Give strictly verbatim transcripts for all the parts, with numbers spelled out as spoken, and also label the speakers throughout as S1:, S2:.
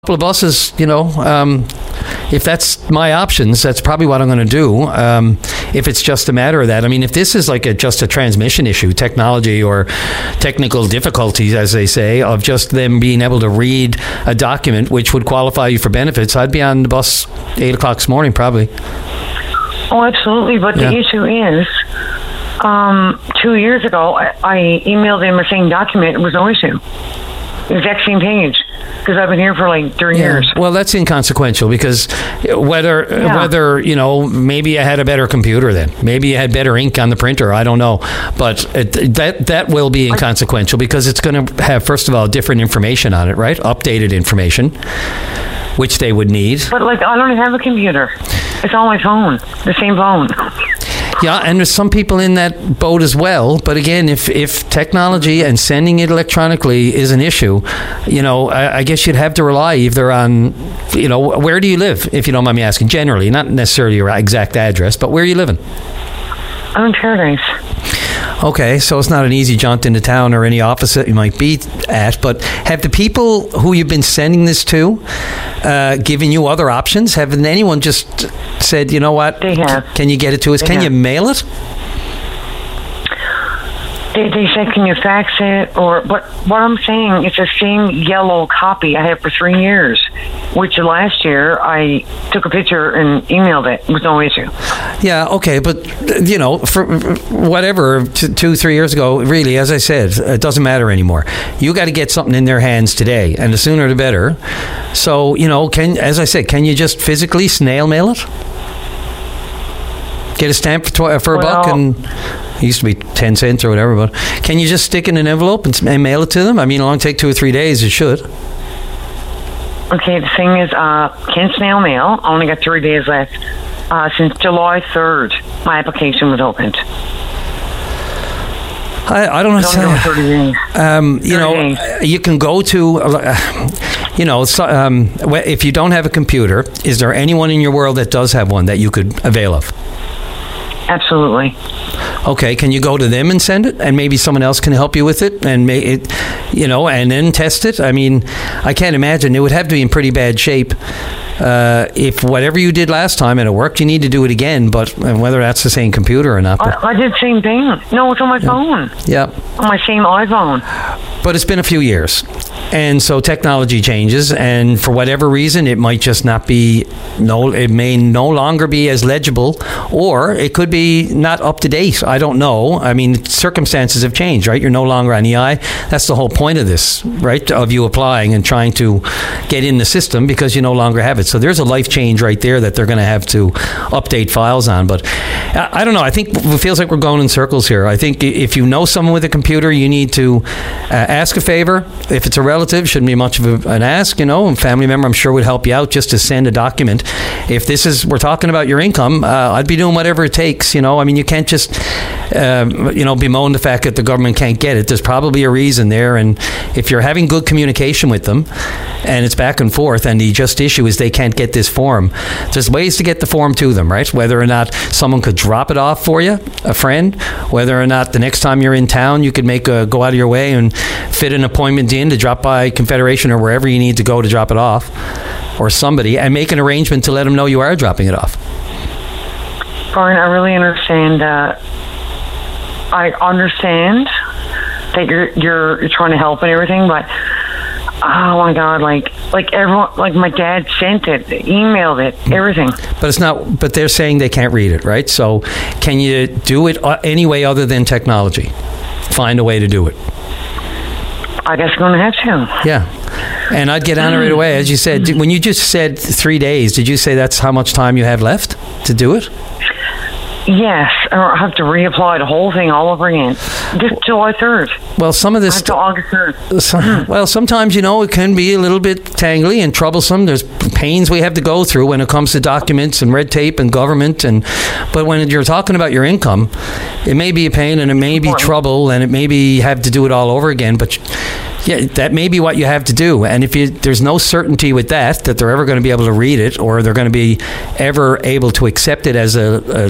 S1: couple of buses, you know, um, if that's my options, that's probably what I'm going to do. Um, if it's just a matter of that, I mean, if this is like a, just a transmission issue, technology or technical difficulties, as they say, of just them being able to read a document which would qualify you for benefits, I'd be on the bus eight o'clock this morning, probably.
S2: Oh, absolutely. But yeah. The issue is, um, two years ago, I, I emailed them the same document. It was no issue. Exact same page. Because I've been here for like three
S1: yeah.
S2: years.
S1: Well, that's inconsequential because whether, yeah. whether you know, maybe I had a better computer then. Maybe you had better ink on the printer. I don't know. But it, that that will be inconsequential because it's going to have, first of all, different information on it, right? Updated information, which they would need.
S2: But, like, I don't have a computer. It's on my phone, the same phone.
S1: Yeah, and there's some people in that boat as well. But again, if, if technology and sending it electronically is an issue, you know, I, I guess you'd have to rely either on, you know, where do you live, if you don't mind me asking, generally, not necessarily your exact address, but where are you living?
S2: I'm in Paradise.
S1: Okay, so it's not an easy jaunt into town or any office that you might be at, but have the people who you've been sending this to uh, given you other options? Haven't anyone just said, you know what,
S2: they have.
S1: Can you get it to us?
S2: They
S1: can
S2: have.
S1: you mail it?
S2: They, they said, can you fax it? Or, but what I'm saying, it's the same yellow copy I had for three years, which last year I took a picture and emailed it with no issue.
S1: Yeah, okay, but, you know, for whatever, t- two, three years ago, really, as I said, it doesn't matter anymore. You got to get something in their hands today, and the sooner the better. So, you know, can as I said, can you just physically snail mail it? Get a stamp for, tw- for a
S2: well,
S1: buck and... It used to be ten cents or whatever, but can you just stick it in an envelope and, and mail it to them? I mean, it'll only take two or three days. It should.
S2: Okay, the thing is, uh, can snail mail. I only got three days left. Uh, since July third, my application was opened.
S1: I, I don't know. Um, you know, you can go to, uh, you know, so, um, if you don't have a computer, is there anyone in your world that does have one that you could avail of?
S2: Absolutely.
S1: Okay, can you go to them and send it, and maybe someone else can help you with it, and make it, you know, and then test it? I mean, I can't imagine. It would have to be in pretty bad shape. Uh, if whatever you did last time and it worked, you need to do it again, but whether that's the same computer or not. But,
S2: I, I did the same thing. No, it's on my
S1: yeah.
S2: phone.
S1: Yeah.
S2: On my same iPhone.
S1: But it's been a few years. And so technology changes, and for whatever reason, it might just not be, no, it may no longer be as legible, or it could be not up to date. I don't know. I mean, circumstances have changed, right? You're no longer on E I. That's the whole point of this, right? Of you applying and trying to get in the system because you no longer have it. So there's a life change right there that they're going to have to update files on. But I, I don't know. I think it feels like we're going in circles here. I think if you know someone with a computer, you need to uh, ask a favor. If it's a relative, shouldn't be much of a, an ask, you know, a family member I'm sure would help you out just to send a document. If this is, we're talking about your income, uh, I'd be doing whatever it takes, you know. I mean, you can't just, uh, you know, bemoan the fact that the government can't get it. There's probably a reason there, and if you're having good communication with them, and it's back and forth, and the just issue is they can't get this form, there's ways to get the form to them, right? Whether or not someone could drop it off for you, a friend, whether or not the next time you're in town, you could make a, go out of your way and fit an appointment in to drop by Confederation or wherever you need to go to drop it off, or somebody, and make an arrangement to let them know you are dropping it off.
S2: Brian, I really understand. Uh, I understand that you're you're trying to help and everything, but oh my God, like like everyone, like my dad sent it, emailed it, everything. But
S1: it's not. But they're saying they can't read it, right? So, can you do it any way other than technology? Find a way to do it.
S2: I guess I'm going to have to.
S1: Yeah. And I'd get on it right away. As you said, when you just said three days, did you say that's how much time you have left to do it?
S2: Yes. Or I have to reapply the whole thing all over again. Just July third.
S1: Well, some of this...
S2: Until August third.
S1: So, well, sometimes, you know, it can be a little bit tangly and troublesome. There's pains we have to go through when it comes to documents and red tape and government. And But when you're talking about your income, it may be a pain and it may be trouble and it may be have to do it all over again. But... yeah, that may be what you have to do. And if you, there's no certainty with that, that they're ever going to be able to read it or they're going to be ever able to accept it as a, a you know, a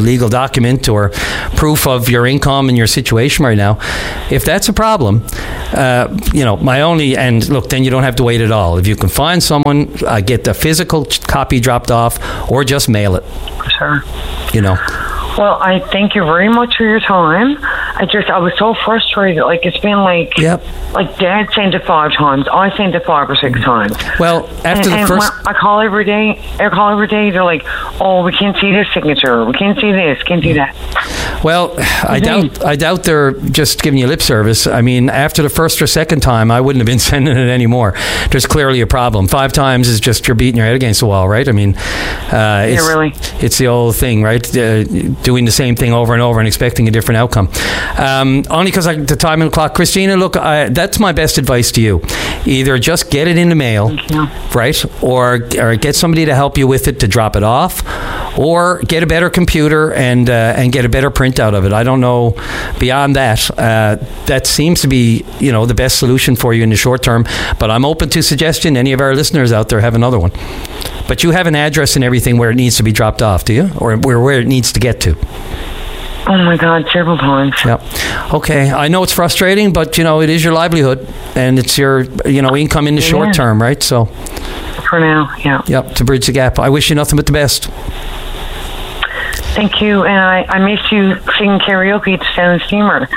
S1: legal document or proof of your income and your situation right now. If that's a problem, uh, you know, my only, and look, then you don't have to wait at all. If you can find someone, uh, get the physical copy dropped off, or just mail it.
S2: Sure.
S1: You know.
S2: Well, I thank you very much for your time. I just, I was so frustrated. Like, it's been like,
S1: yep.
S2: like Dad sent it five times. I sent it five or six times.
S1: Well, after
S2: and,
S1: the
S2: and
S1: first...
S2: I call every day, I call every day, they're like, oh, we can't see this signature. We can't see this, can't see that.
S1: Well, I
S2: mm-hmm.
S1: doubt I doubt they're just giving you lip service. I mean, after the first or second time, I wouldn't have been sending it anymore. There's clearly a problem. Five times is just you're beating your head against the wall, right? I mean, uh, it's,
S2: yeah, really.
S1: It's the old thing, right? Uh, doing the same thing over and over and expecting a different outcome. Um, only because the time and the clock. Christina, look, I, that's my best advice to you. Either just get it in the mail, right? Or, or get somebody to help you with it to drop it off, or get a better computer and uh, and get a better printout of it. I don't know beyond that. Uh, that seems to be, you know, the best solution for you in the short term. But I'm open to suggestion. Any of our listeners out there have another one. But you have an address and everything where it needs to be dropped off, do you? Or where, where it needs to get to?
S2: Oh my God, several times.
S1: Yeah. Okay. I know it's frustrating, but you know, it is your livelihood and it's your, you know, income in the yeah. short term, right? So
S2: for now, yeah.
S1: Yep, to bridge the gap. I wish you nothing but the best.
S2: Thank you, and I, I miss you singing karaoke to Sound Steamer.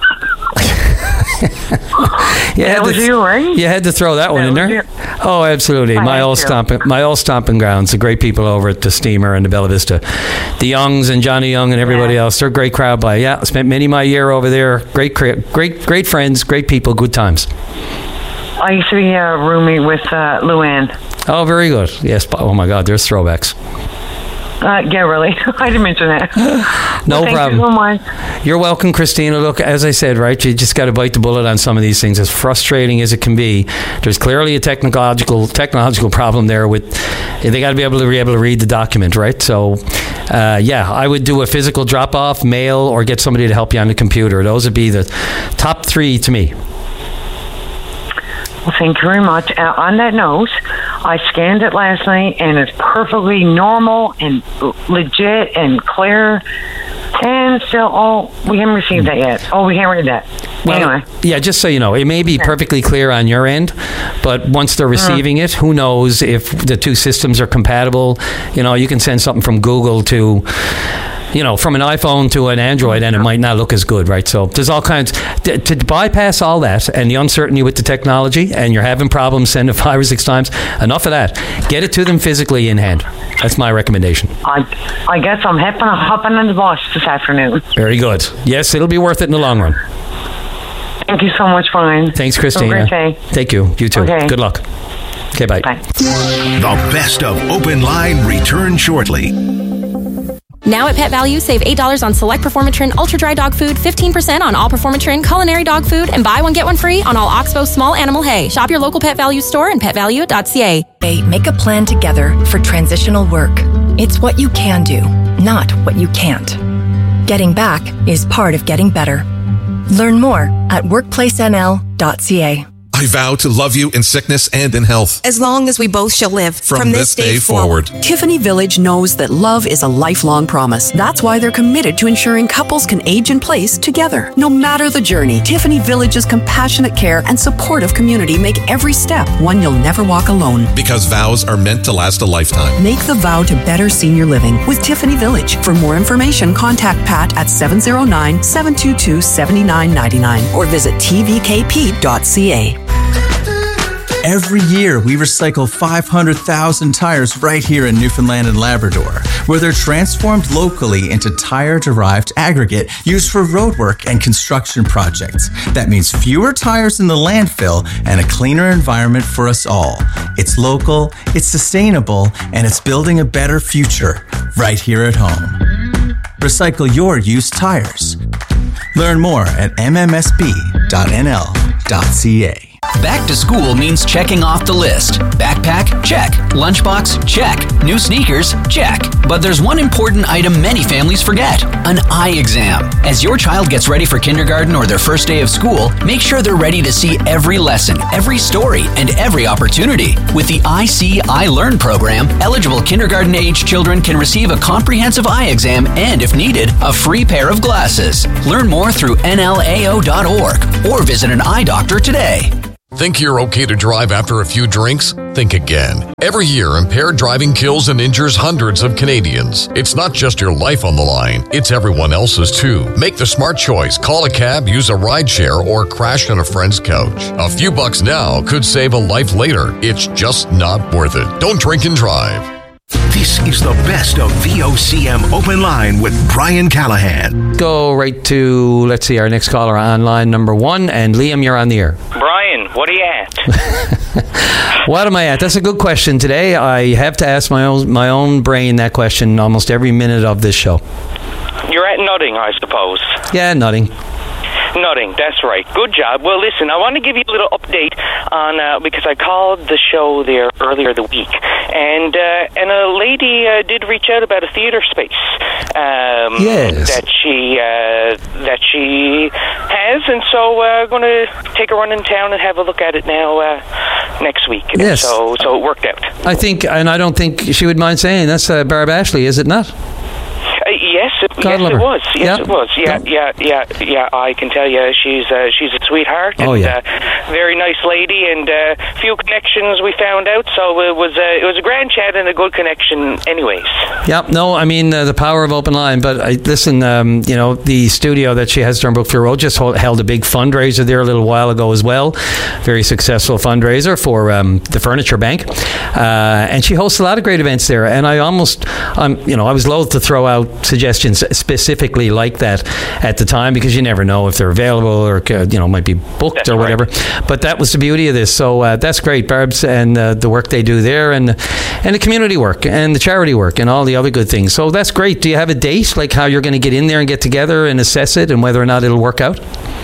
S1: Yeah,
S2: that was
S1: th-
S2: you, right?
S1: You had to throw that, that one in there. You. Oh, absolutely. I my old to. stomping, my old stomping grounds. The great people over at the Steamer and the Bella Vista, the Youngs and Johnny Young and everybody yeah. else. They're a great crowd. By yeah, spent many of my year over there. Great, great, great friends, great people, good times.
S2: I used to be a roommate with uh, Luann.
S1: Oh, very good. Yes. Oh my God, there's throwbacks.
S2: Uh, yeah, really. I didn't mention that.
S1: No
S2: well,
S1: problem.
S2: You so much.
S1: You're welcome, Christina. Look, as I said, right, you just got to bite the bullet on some of these things. As frustrating as it can be, there's clearly a technological technological problem there. With they got to be able to be able to read the document, right? So, uh, yeah, I would do a physical drop off, mail, or get somebody to help you on the computer. Those would be the top three to me.
S2: Well, thank you very much. Uh, on that note, I scanned it last night, and it's perfectly normal and legit and clear. And still, oh, we haven't received that yet. Oh, we haven't read that.
S1: Well,
S2: anyway.
S1: Yeah, just so you know, it may be yeah. perfectly clear on your end, but once they're receiving uh, it, who knows if the two systems are compatible. You know, you can send something from Google to... you know, from an iPhone to an Android, and it might not look as good, right? So there's all kinds to, to bypass all that and the uncertainty with the technology, and you're having problems sending five or six times. Enough of that. Get it to them physically in hand. That's my recommendation. I
S2: I guess I'm hopping hopping on the bus this afternoon.
S1: Very good. Yes, it'll be worth it in the long run.
S2: Thank you so much, Brian.
S1: Thanks, Christina.
S2: Have a great day.
S1: Thank you. You too.
S2: Okay.
S1: Good luck. Okay, bye.
S2: Bye.
S3: The best of Open Line return shortly.
S4: Now at Pet Value, save eight dollars on select Performatrin Ultra Dry Dog Food, fifteen percent on all Performatrin Culinary Dog Food, and buy one, get one free on all Oxbow Small Animal Hay. Shop your local Pet Value store and pet value dot c a.
S5: Make a plan together for transitional work. It's what you can do, not what you can't. Getting back is part of getting better. Learn more at workplace n l dot c a.
S6: I vow to love you in sickness and in health.
S7: As long as we both shall live.
S6: From, From this, this day, day forward. forward.
S8: Tiffany Village knows that love is a lifelong promise. That's why they're committed to ensuring couples can age in place together. No matter the journey, Tiffany Village's compassionate care and supportive community make every step one you'll never walk alone.
S6: Because vows are meant to last a lifetime.
S8: Make the vow to better senior living with Tiffany Village. For more information, contact Pat at seven oh nine, seven two two, seven nine nine nine or visit t v k p dot c a.
S9: Every year, we recycle five hundred thousand tires right here in Newfoundland and Labrador, where they're transformed locally into tire-derived aggregate used for roadwork and construction projects. That means fewer tires in the landfill and a cleaner environment for us all. It's local, it's sustainable, and it's building a better future right here at home. Recycle your used tires. Learn more at m m s b dot n l dot c a.
S10: Back to school means checking off the list. Backpack,
S7: Check. Lunchbox? Check. New sneakers? Check. But there's one important item many families forget: an eye exam. As your child gets ready for kindergarten or their first day of school, make sure they're ready to see every lesson, every story, and every opportunity. With the I See, I Learn program, eligible kindergarten-age children can receive a comprehensive eye exam and, if needed, a free pair of glasses. Learn more through N L A O dot org or visit an eye doctor today.
S10: Think you're okay to drive after a few drinks? Think again. Every year, impaired driving kills and injures hundreds of Canadians. It's not just your life on the line, it's everyone else's too. Make the smart choice. Call a cab, use a rideshare, or crash on a friend's couch. A few bucks now could save a life later. It's just not worth it. Don't drink and drive.
S3: This is the best of V O C M Open Line with Brian Callahan.
S1: Go right to, let's see, our next caller on line number one. And Liam, you're on the air.
S11: Brian, what are you at?
S1: What am I at? That's a good question today. I have to ask my own, my own brain that question almost every minute of this show.
S11: You're at nutting, I suppose.
S1: Yeah, nutting.
S11: Nothing, that's right. Good job. Well, listen, I want to give you a little update on, uh, because I called the show there earlier the week, and uh, and a lady uh, did reach out about a theater space um,
S1: yes.
S11: that she uh, that she has, and so I'm uh, going to take a run in town and have a look at it now uh, next week.
S1: Yes.
S11: So, so it worked out.
S1: I think, and I don't think she would mind saying, that's uh, Barb Ashley, is it not?
S11: Uh, yes, it, yes, it was. Yes, yep. it was. Yeah, yeah, yeah, yeah. I can tell you, she's uh, she's a sweetheart and
S1: oh, yeah.
S11: uh, very nice lady, and a uh, few connections we found out. So it was uh, it was a grand chat and a good connection, anyways.
S1: Yep. No, I mean uh, the power of open line. But I, listen, um, you know, the studio that she has on Brookfield Road just hold, held a big fundraiser there a little while ago as well. Very successful fundraiser for um, the Furniture Bank, uh, and she hosts a lot of great events there. And I almost, um, you know, I was loath to throw out suggestions specifically like that at the time because you never know if they're available or you know might be booked that's or whatever. Right. But that was the beauty of this. So uh, that's great, Barb's and uh, the work they do there, and and the community work and the charity work and all the other good things. So that's great. Do you have a date, like how you're going to get in there and get together and assess it and whether or not it'll work out?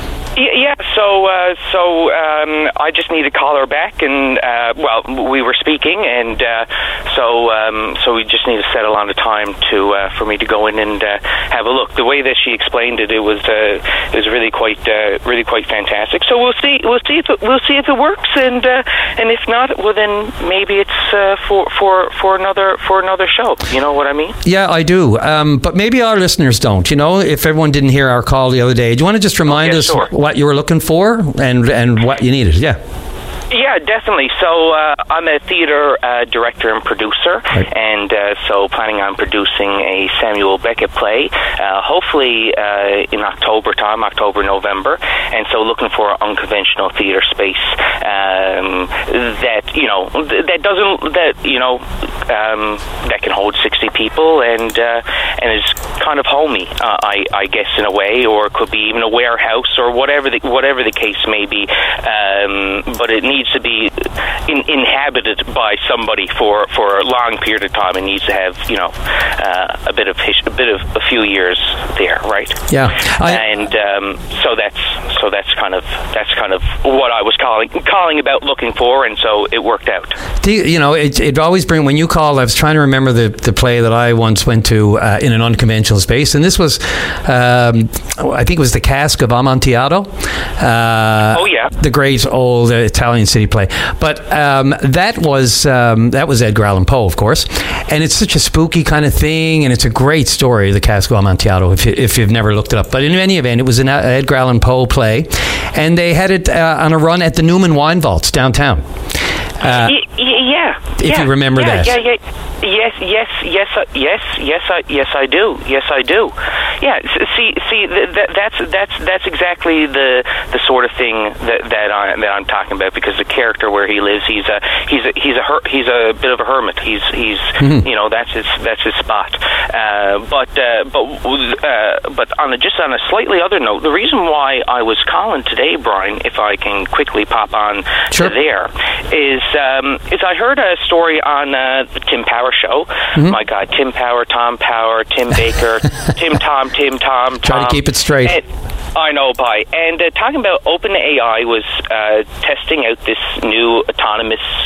S11: Yeah, so uh, so um, I just need to call her back, and uh, well, we were speaking, and uh, so um, so we just need to settle on a time to uh, for me to go in and uh, have a look. The way that she explained it, it was uh, it was really quite uh, really quite fantastic. So we'll see we'll see if it, we'll see if it works, and uh, and if not, well then maybe it's uh, for for for another for another show. You know what I mean?
S1: Yeah, I do. Um, but maybe our listeners don't. You know, if everyone didn't hear our call the other day, do you want to just remind
S11: oh, yeah,
S1: us
S11: sure.
S1: what you were looking for and and what you needed? Yeah.
S11: Yeah, definitely. So uh, I'm a theater uh, director and producer, right. and uh, so planning on producing a Samuel Beckett play, uh, hopefully uh, in October time, October, November, and so looking for an unconventional theater space um, that, you know, that doesn't, that, you know, um, that can hold sixty people and uh, and is kind of homey, uh, I, I guess, in a way, or it could be even a warehouse or whatever the, whatever the case may be, um, but it needs to be in, inhabited by somebody for, for a long period of time. It needs to have, you know, uh, a bit of his, a bit of a few years there, right?
S1: Yeah, I,
S11: and um, so that's so that's kind of that's kind of what I was calling calling about looking for, and so it worked out.
S1: Do you, you know, it it always bring when you call. I was trying to remember the, the play that I once went to uh, in an unconventional space, and this was, um, I think it was the Cask of Amontillado. Uh,
S11: oh yeah,
S1: the great old uh, Italian city play. But um, that was um, that was Edgar Allan Poe, of course, and it's such a spooky kind of thing, and it's a great story, the Cask of Amontillado, if, you, if you've never looked it up. But in any event, it was an Edgar Allan Poe play, and they had it uh, on a run at the Newman Wine Vaults downtown. Uh,
S11: y- y- yeah,
S1: if
S11: yeah,
S1: you remember
S11: yeah,
S1: that.
S11: Yeah, yeah, yes, yes, yes, uh, yes, yes, I, yes, I do. Yes, I do. Yeah. See, see, th- th- that's that's that's exactly the the sort of thing that that, I, that I'm talking about, because the character where he lives, he's a he's a he's a her- he's a bit of a hermit. He's he's mm-hmm. you know that's his that's his spot. Uh, but uh, but uh, but on a, just on a slightly other note, the reason why I was calling today, Brian, if I can quickly pop on
S1: sure.
S11: to there, is. Um, is I heard a story on uh, the Tim Power show. Mm-hmm. My God, Tim Power, Tom Power, Tim Baker, Tim Tom, Tim Tom, Tom.
S1: Try to keep it straight.
S11: And, I know, Pi. And uh, talking about OpenAI was uh, testing out this new autonomous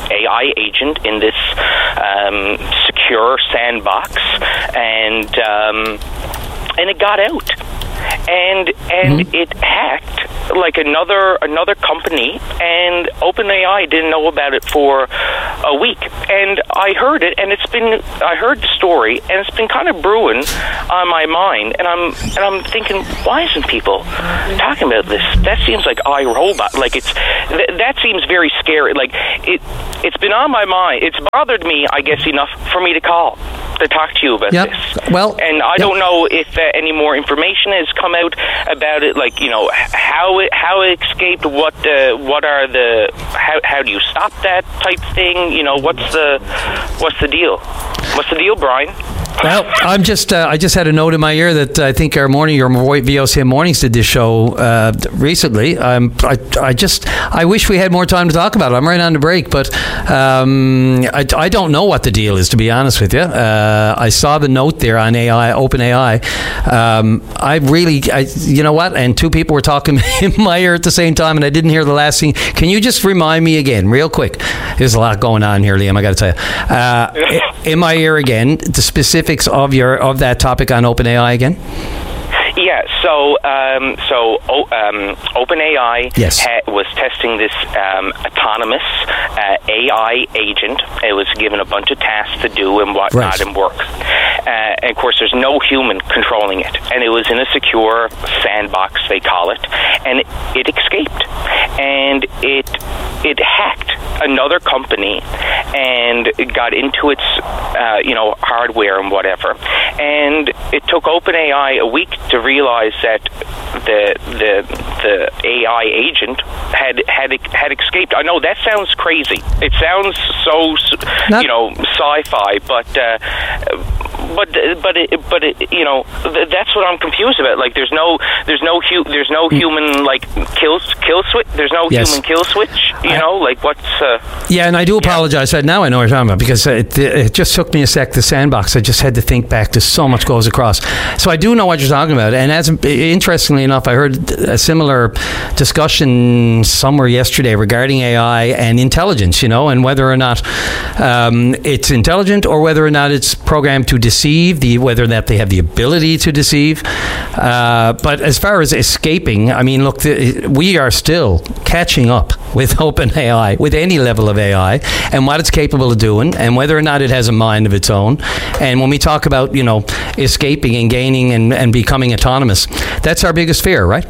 S11: A I agent in this um, secure sandbox, and um, and it got out. And and mm-hmm. it hacked like another another company, and OpenAI didn't know about it for a week. And I heard it, and it's been I heard the story, and it's been kind of brewing on my mind. And I'm and I'm thinking, why isn't people talking about this? That seems like iRobot. Like it's th- that seems very scary. Like it it's been on my mind. It's bothered me, I guess, enough for me to call to talk to you about
S1: yep.
S11: this.
S1: Well,
S11: and I
S1: yep.
S11: don't know if uh, any more information has come out about it, like, you know, how it how it escaped, what uh, what are the how how do you stop that type thing, you know, what's the what's the deal what's the deal Brian?
S1: Well, I'm just, uh, I just had a note in my ear that I think our morning, your V O C M Mornings did this show uh, recently. Um, I, I just, I wish we had more time to talk about it. I'm right on the break, but um, I, I don't know what the deal is, to be honest with you. Uh, I saw the note there on A I, OpenAI. Um, I really, I, you know what? And two people were talking in my ear at the same time, and I didn't hear the last thing. Can you just remind me again, real quick? There's a lot going on here, Liam, I got to tell you. Uh, in my ear again, the specific of your of that topic on OpenAI again?
S11: Yeah, so um, so o- um, OpenAI
S1: yes.
S11: ha- was testing this um, autonomous uh, A I agent. It was given a bunch of tasks to do and whatnot
S1: right.
S11: and work. Uh, and of course, there's no human controlling it. And it was in a secure sandbox, they call it, and it, it escaped. And it it hacked another company and it got into its uh, you know hardware and whatever. And it took OpenAI a week to realize that the the the A I agent had had had escaped. I know that sounds crazy. It sounds so Not- you know sci-fi, but uh, but but it, but it, you know that's what I'm confused about. Like there's no there's no hu- there's no human like kill kill switch. There's no
S1: yes.
S11: human kill switch. You I, know, like what's uh,
S1: yeah. And I do apologize. Yeah. Now I know what you're talking about because it, it just took me a sec. The sandbox. I just had to think back. There's so much goes across. So I do know what you're talking about. And as interestingly enough, I heard a similar discussion somewhere yesterday regarding A I and intelligence. You know, and whether or not um, it's intelligent or whether or not it's programmed to deceive. The whether or not they have the ability to deceive. Uh, but as far as escaping, I mean, look, the, we are still catching up with OpenAI, with any level of A I, and what it's capable of doing, and whether or not it has a mind of its own. And when we talk about, you know, escaping and gaining and, and becoming autonomous, that's our biggest fear, right?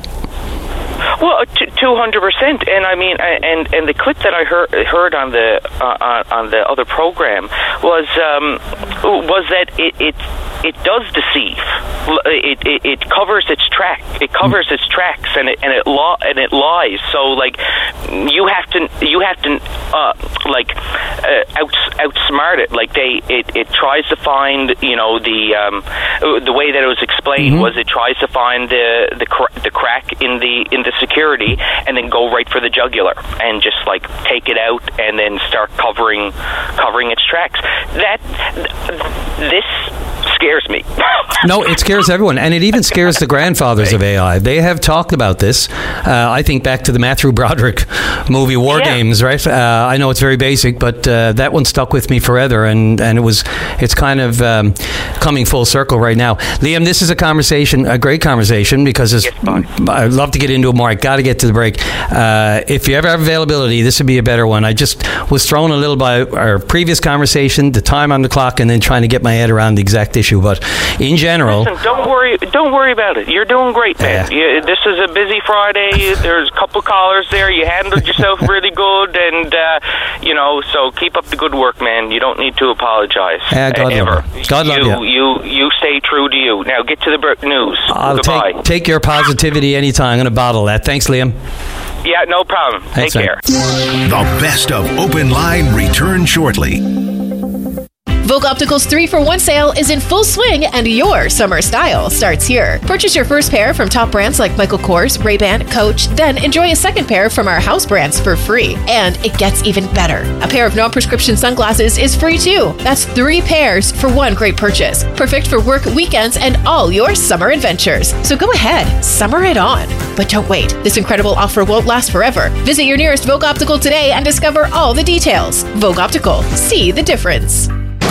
S11: Well, two hundred percent, and I mean, and and the clip that I heard heard on the uh, on the other program was um, was that it, it it does deceive. It, it it covers its track. It covers its tracks, and it and it li- and it lies. So like, you have to you have to uh, like uh, out outsmart it. Like they it, it tries to find you know the um, the way that it was explained mm-hmm. was it tries to find the the cr- the crack in the in the security and then go right for the jugular and just like take it out and then start covering covering its tracks. That this scares me.
S1: No, it scares everyone, and it even scares the grandfathers of A I. They have talked about this. Uh, I think back to the Matthew Broderick movie War yeah. Games, right? Uh, I know it's very basic, but uh, that one stuck with me forever, and, and it was it's kind of um, coming full circle right now. Liam, this is a conversation, a great conversation, because it's, yes, I'd love to get into it more. I got to get to the break. Uh, if you ever have availability, this would be a better one. I just was thrown a little by our previous conversation, the time on the clock, and then trying to get my head around the exact issue. But in general,
S11: listen, don't worry, don't worry about it. You're doing great, man. Yeah. You, this is a busy Friday. There's a couple callers there. You handled yourself really good, and uh, you know, so keep up the good work, man. You don't need to apologize.
S1: Uh, God
S11: ever.
S1: love you. God
S11: you,
S1: love you.
S11: You you stay true to you. Now get to the br- news.
S1: I'll
S11: Goodbye.
S1: take, take your positivity anytime. I'm going to bottle that. Thanks, Liam.
S11: Yeah, no problem.
S1: Thanks,
S11: take
S1: man.
S11: care.
S3: The best of Open Line returns shortly.
S12: Vogue Optical's three for one sale is in full swing, and your summer style starts here. Purchase your first pair from top brands like Michael Kors, Ray-Ban, Coach, then enjoy a second pair from our house brands for free. And it gets even better. A pair of non-prescription sunglasses is free too. That's three pairs for one great purchase. Perfect for work, weekends, and all your summer adventures. So go ahead, summer it on. But don't wait. This incredible offer won't last forever. Visit your nearest Vogue Optical today and discover all the details. Vogue Optical. See the difference.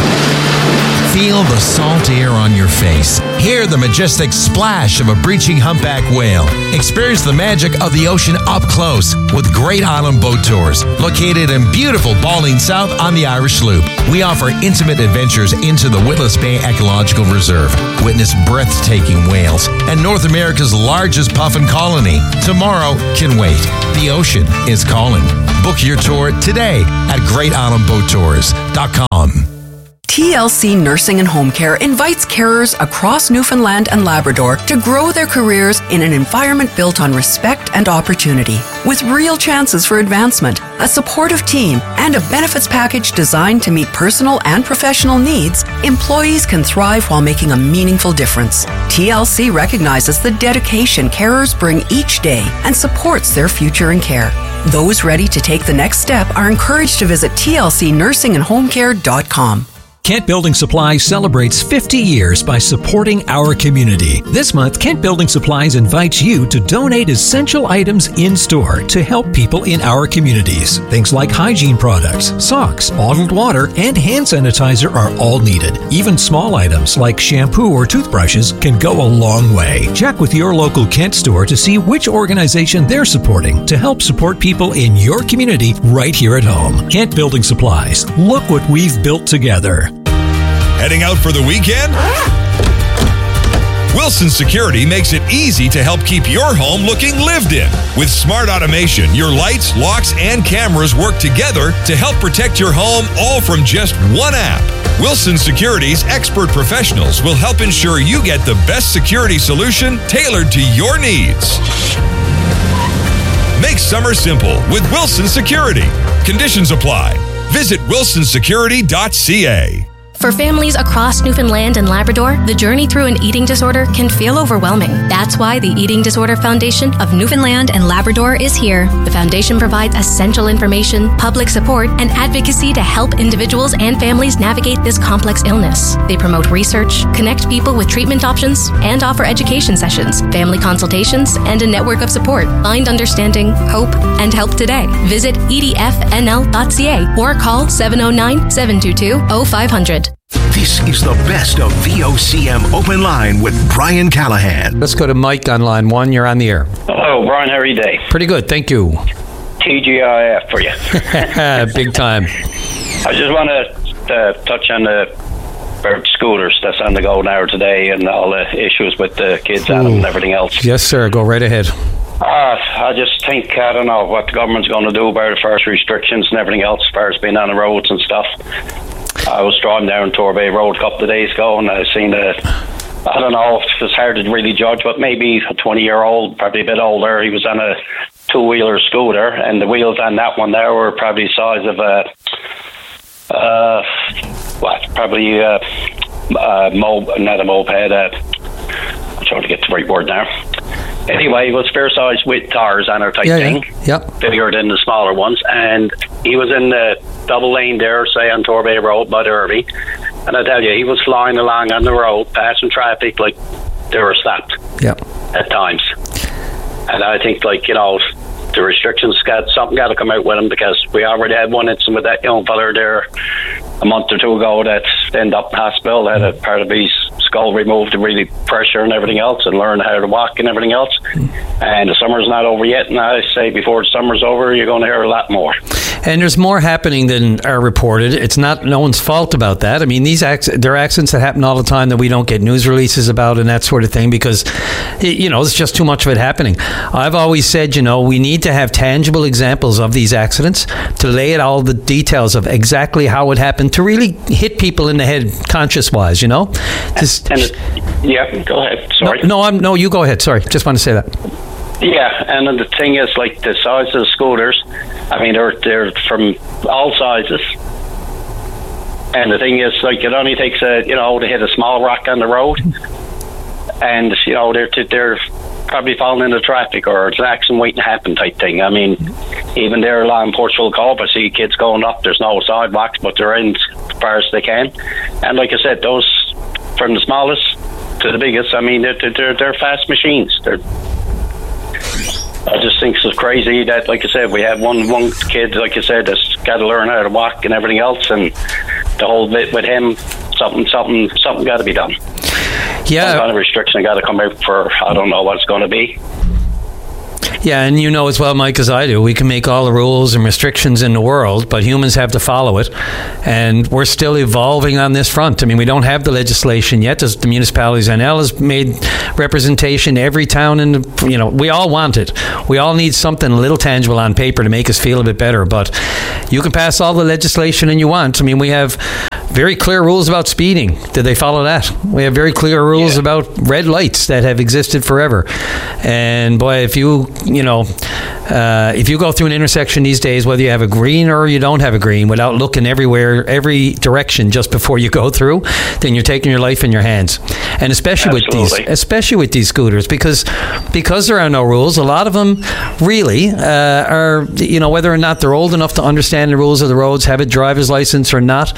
S13: Feel the salt air on your face. Hear the majestic splash of a breaching humpback whale. Experience the magic of the ocean up close with Great Island Boat Tours, located in beautiful Balling South on the Irish Loop. We offer intimate adventures into the Witless Bay Ecological Reserve. Witness breathtaking whales and North America's largest puffin colony. Tomorrow can wait. The ocean is calling. Book your tour today at great island boat tours dot com.
S8: T L C Nursing and Home Care invites carers across Newfoundland and Labrador to grow their careers in an environment built on respect and opportunity. With real chances for advancement, a supportive team, and a benefits package designed to meet personal and professional needs, employees can thrive while making a meaningful difference. T L C recognizes the dedication carers bring each day and supports their future in care. Those ready to take the next step are encouraged to visit T L C nursing and home care dot com.
S14: Kent Building Supplies celebrates fifty years by supporting our community. This month, Kent Building Supplies invites you to donate essential items in-store to help people in our communities. Things like hygiene products, socks, bottled water, and hand sanitizer are all needed. Even small items like shampoo or toothbrushes can go a long way. Check with your local Kent store to see which organization they're supporting to help support people in your community right here at home. Kent Building Supplies. Look what we've built together.
S15: Heading out for the weekend? Wilson Security makes it easy to help keep your home looking lived in. With smart automation, your lights, locks, and cameras work together to help protect your home, all from just one app. Wilson Security's expert professionals will help ensure you get the best security solution tailored to your needs. Make summer simple with Wilson Security. Conditions apply. Visit wilson security dot c a.
S16: For families across Newfoundland and Labrador, the journey through an eating disorder can feel overwhelming. That's why the Eating Disorder Foundation of Newfoundland and Labrador is here. The foundation provides essential information, public support, and advocacy to help individuals and families navigate this complex illness. They promote research, connect people with treatment options, and offer education sessions, family consultations, and a network of support. Find understanding, hope, and help today. Visit e d f n l dot c a or call seven oh nine, seven two two, oh five hundred.
S3: This is the best of V O C M Open Line with Brian Callahan.
S1: Let's go to Mike on line one. You're on the air.
S17: Hello, Brian. How are you today?
S1: Pretty good, thank you.
S17: T G I F for you.
S1: Big time.
S17: I just want to uh, touch on the about scooters that's on the go now today and all the issues with the kids on them and everything else.
S1: Yes, sir. Go right ahead.
S17: Uh, I just think, I don't know what the government's going to do about it, first restrictions and everything else, as far as being on the roads and stuff. I was driving down Torbay Road a couple of days ago and I seen a, I don't know, it's hard to really judge, but maybe a twenty-year-old, probably a bit older, he was on a two-wheeler scooter and the wheels on that one there were probably the size of a, uh, what, probably a, a mob, not a moped, uh, I'm trying to get the right word now. Anyway, it was fair size with tires on her type
S1: yeah,
S17: thing.
S1: Yeah. Yep.
S17: Bigger than the smaller ones. And he was in the double lane there, say on Torbay Road by the Irving. And I tell you, he was flying along on the road, passing traffic like they were stopped.
S1: Yep.
S17: At times. And I think, like, you know, the restrictions got something got to come out with him, because we already had one incident with that young fella there a month or two ago that ended up in hospital, had a part of his skull removed to relieve pressure and everything else and learn how to walk and everything else. And the summer's not over yet, and I say before the summer's over you're going to hear a lot more.
S1: And there's more happening than are reported. It's not no one's fault about that. I mean, these acc- there are accidents that happen all the time that we don't get news releases about and that sort of thing, because, you know, there's just too much of it happening. I've always said, you know, we need to have tangible examples of these accidents to lay out all the details of exactly how it happened, to really hit people in the head conscious-wise, you know? Just,
S17: and it, yeah, go ahead. Sorry.
S1: No, no, I'm, no, you go ahead. Sorry. Just want to say that.
S17: Yeah, and then the thing is, like, the size of the scooters, I mean, they're, they're from all sizes. And the thing is, like, it only takes a, you know, to hit a small rock on the road, and, you know, they're, they're probably falling into traffic, or it's an accident waiting to happen type thing. I mean, even there along Portugal Cove, I see kids going up, there's no sidewalks, but they're in as far as they can. And like I said, those, from the smallest to the biggest, I mean, they're, they're, they're fast machines. They're, I just think it's crazy that, like I said, we have one one kid, like I said, that's got to learn how to walk and everything else, and the whole bit with him, something, something, something got to be done.
S1: Yeah,
S17: some kind of restriction got to come out for, I don't know what it's going to be.
S1: Yeah, and you know as well, Mike, as I do, we can make all the rules and restrictions in the world, but humans have to follow it. And we're still evolving on this front. I mean, we don't have the legislation yet. The municipalities, N L has made representation. Every town in the, you know, we all want it. We all need something a little tangible on paper to make us feel a bit better. But you can pass all the legislation and you want. I mean, we have very clear rules about speeding. Did they follow that? We have very clear rules yeah. about red lights that have existed forever. And boy, if you, you know, uh, if you go through an intersection these days, whether you have a green or you don't have a green, without looking everywhere, every direction just before you go through, then you're taking your life in your hands. And especially Absolutely. with these, especially with these scooters, because because there are no rules. A lot of them really uh, are, you know, whether or not they're old enough to understand the rules of the roads, have a driver's license or not.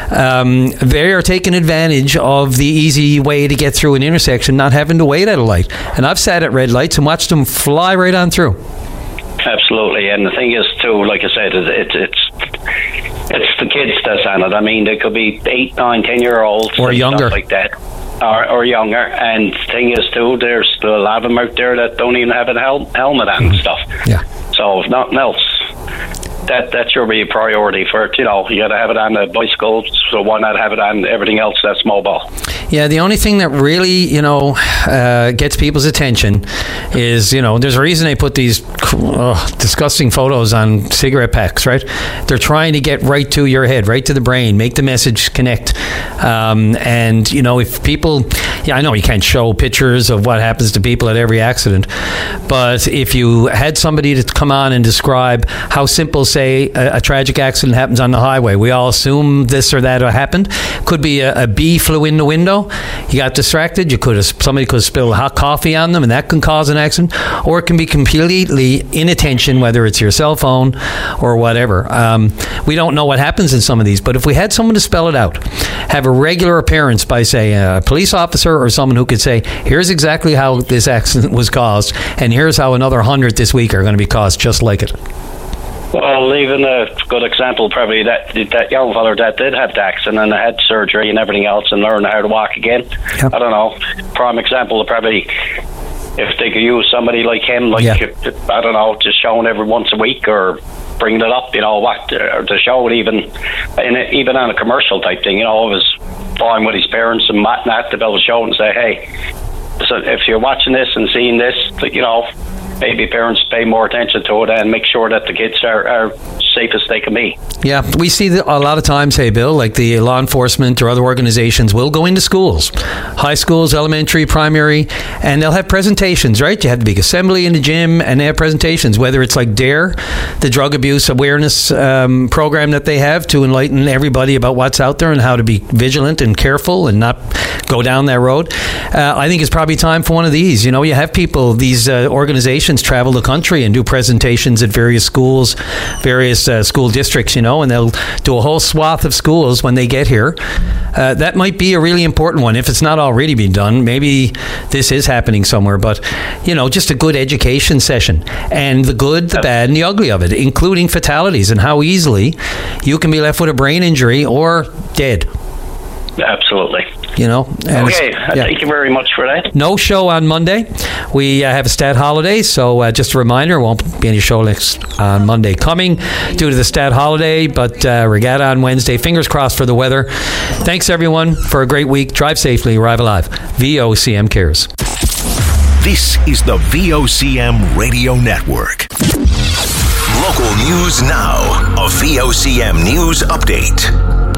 S1: Um, they are taking advantage of the easy way to get through an intersection, not having to wait at a light. And I've sat at red lights and watched them fly right on through.
S17: Absolutely, and the thing is too, like I said, it's it's it's the kids that's on it. I mean, they could be eight, nine, ten year olds
S1: or younger,
S17: like that, or or younger. And the thing is too, there's still a lot of them out there that don't even have a hel- helmet on and stuff.
S1: Yeah.
S17: So if nothing else, that that should be a priority for it. You know, you got to have it on the bicycle, so why not have it on everything else that's mobile?
S1: Yeah, the only thing that really, you know, uh, gets people's attention is, you know, there's a reason they put these uh, disgusting photos on cigarette packs, right? They're trying to get right to your head, right to the brain, make the message connect. Um, and, you know, if people, yeah, I know you can't show pictures of what happens to people at every accident, but if you had somebody to come on and describe how simple, say, a, a tragic accident happens on the highway, we all assume this or that happened. Could be a, a bee flew in the window. You got distracted. You could have somebody could have spilled hot coffee on them, and that can cause an accident. Or it can be completely inattention, whether it's your cell phone or whatever. Um, we don't know what happens in some of these, but if we had someone to spell it out, have a regular appearance by, say, a police officer or someone who could say, "Here's exactly how this accident was caused, and here's how another hundred this week are going to be caused just like it."
S17: Well, even a good example, probably that that young fella that did have the accident and had surgery and everything else and learned how to walk again. Yep. I don't know. Prime example, probably if they could use somebody like him, like, yeah. I don't know, just showing every once a week or bringing it up, you know, what to show it even in a, even on a commercial type thing, you know, it was fine with his parents and whatnot to be able to show it and say, hey, so if you're watching this and seeing this, you know, maybe parents pay more attention to it and make sure that the kids are, are safe as they can be.
S1: Yeah, we see that a lot of times, hey, Bill, like the law enforcement or other organizations will go into schools, high schools, elementary, primary, and they'll have presentations, right? You have the big assembly in the gym, and they have presentations, whether it's like DARE, the drug abuse awareness um, program that they have to enlighten everybody about what's out there and how to be vigilant and careful and not go down that road. Uh, I think it's probably time for one of these. You know, you have people, these uh, organizations travel the country and do presentations at various schools, various uh, school districts, you know, and they'll do a whole swath of schools when they get here. Uh, that might be a really important one. If it's not already being done, maybe this is happening somewhere, but, you know, just a good education session and the good, the bad, and the ugly of it, including fatalities and how easily you can be left with a brain injury or dead.
S17: Absolutely.
S1: You know.
S17: Okay, yeah. Thank you very much for that.
S1: No show on Monday. We uh, have a stat holiday, so uh, just a reminder, won't be any show next on Monday coming due to the stat holiday, but uh, regatta on Wednesday. Fingers crossed for the weather. Thanks, everyone, for a great week. Drive safely. Arrive alive. V O C M cares.
S3: This is the V O C M Radio Network. Local news now. A V O C M News Update.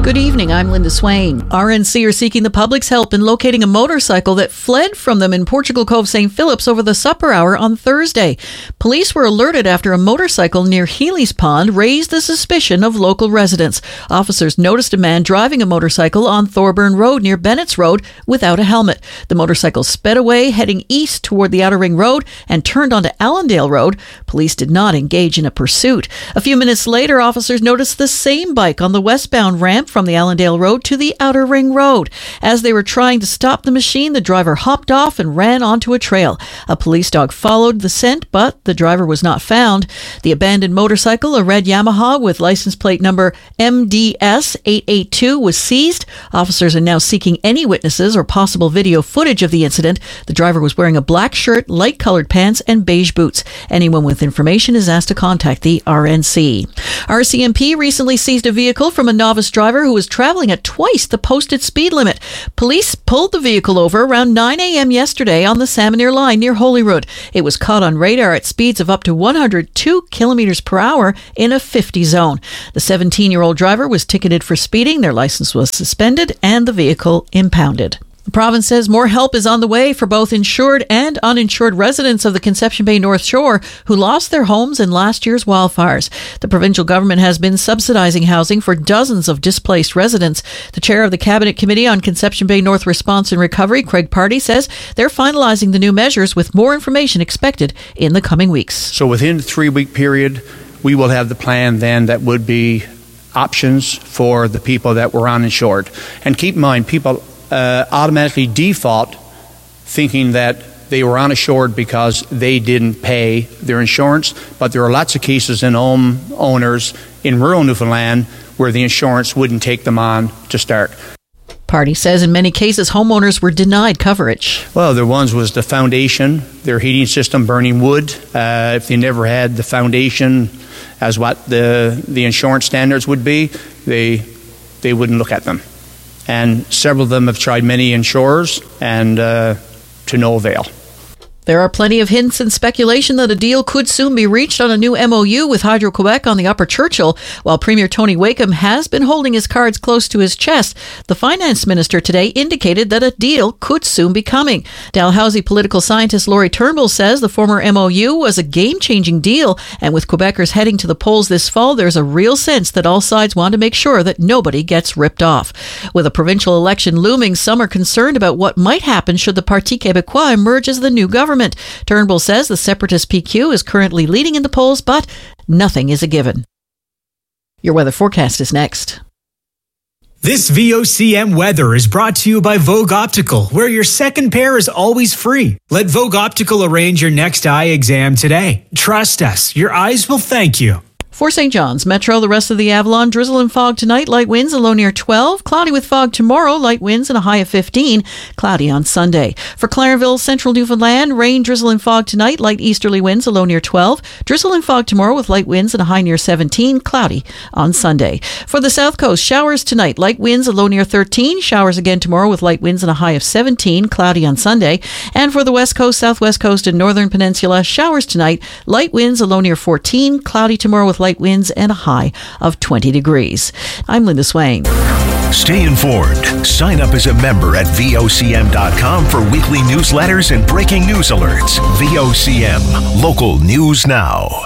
S18: Good evening, I'm Linda Swain. R N C are seeking the public's help in locating a motorcycle that fled from them in Portugal Cove Saint Phillips over the supper hour on Thursday. Police were alerted after a motorcycle near Healy's Pond raised the suspicion of local residents. Officers noticed a man driving a motorcycle on Thorburn Road near Bennett's Road without a helmet. The motorcycle sped away, heading east toward the Outer Ring Road and turned onto Allendale Road. Police did not engage in a pursuit. A few minutes later, officers noticed the same bike on the westbound ramp from the Allendale Road to the Outer Ring Road. As they were trying to stop the machine, the driver hopped off and ran onto a trail. A police dog followed the scent, but the driver was not found. The abandoned motorcycle, a red Yamaha with license plate number M D S eight eight two, was seized. Officers are now seeking any witnesses or possible video footage of the incident. The driver was wearing a black shirt, light-colored pants, and beige boots. Anyone with information is asked to contact the R N C. R C M P recently seized a vehicle from a novice driver who was traveling at twice the posted speed limit. Police pulled the vehicle over around nine a.m. yesterday on the Salmoneer line near Holyrood. It was caught on radar at speeds of up to one hundred two kilometers per hour in a fifty zone. The seventeen-year-old driver was ticketed for speeding, their license was suspended, and the vehicle impounded. The province says more help is on the way for both insured and uninsured residents of the Conception Bay North Shore who lost their homes in last year's wildfires. The provincial government has been subsidizing housing for dozens of displaced residents. The chair of the Cabinet Committee on Conception Bay North Response and Recovery, Craig Party, says they're finalizing the new measures with more information expected in the coming weeks.
S19: So within the three-week period, we will have the plan then that would be options for the people that were uninsured. And keep in mind, people Uh, automatically default thinking that they were uninsured because they didn't pay their insurance, but there are lots of cases in home owners in rural Newfoundland where the insurance wouldn't take them on to start.
S18: Party says in many cases homeowners were denied coverage.
S19: Well, there ones was the foundation, their heating system burning wood. Uh, if they never had the foundation as what the the insurance standards would be, they they wouldn't look at them. And several of them have tried many insurers, and uh, to no avail.
S18: There are plenty of hints and speculation that a deal could soon be reached on a new M O U with Hydro-Quebec on the Upper Churchill. While Premier Tony Wakeham has been holding his cards close to his chest, the finance minister today indicated that a deal could soon be coming. Dalhousie political scientist Laurie Turnbull says the former M O U was a game-changing deal, and with Quebecers heading to the polls this fall, there's a real sense that all sides want to make sure that nobody gets ripped off. With a provincial election looming, some are concerned about what might happen should the Parti Québécois emerge as the new government. Turnbull says the separatist P Q is currently leading in the polls, but nothing is a given. Your weather forecast is next.
S20: This V O C M weather is brought to you by Vogue Optical, where your second pair is always free. Let Vogue Optical arrange your next eye exam today. Trust us, your eyes will thank you.
S18: For Saint John's Metro, the rest of the Avalon, drizzle and fog tonight, light winds, a low near twelve. Cloudy with fog tomorrow, light winds and a high of fifteen. Cloudy on Sunday. For Clarenville, Central Newfoundland, rain, drizzle and fog tonight, light easterly winds, a low near twelve. Drizzle and fog tomorrow with light winds and a high near seventeen. Cloudy on Sunday. For the South Coast, showers tonight, light winds, a low near thirteen. Showers again tomorrow with light winds and a high of seventeen. Cloudy on Sunday. And for the West Coast, Southwest Coast, and Northern Peninsula, showers tonight, light winds, a low near fourteen. Cloudy tomorrow with light winds and a high of twenty degrees. I'm Linda Swain.
S3: Stay informed. Sign up as a member at V O C M dot com for weekly newsletters and breaking news alerts. V O C M, local news now.